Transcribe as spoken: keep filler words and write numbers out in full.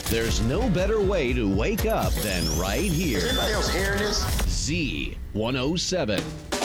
There's no better way to wake up than right here. Is anybody else hearing this? Z one oh seven.